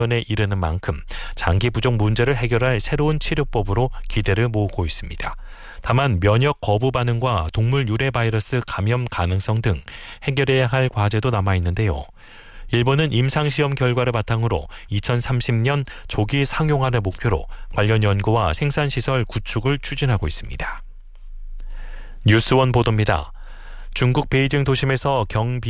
에 이르는 만큼 장기 부종 문제를 해결할 새로운 치료법으로 기대를 모으고 있습니다. 다만 면역 거부 반응과 동물 유래 바이러스 감염 가능성 등 해결해야 할 과제도 남아있는데요. 일본은 임상시험 결과를 바탕으로 2030년 조기 상용화를 목표로 관련 연구와 생산시설 구축을 추진하고 있습니다. 뉴스원 보도입니다. 중국 베이징 도심에서 경비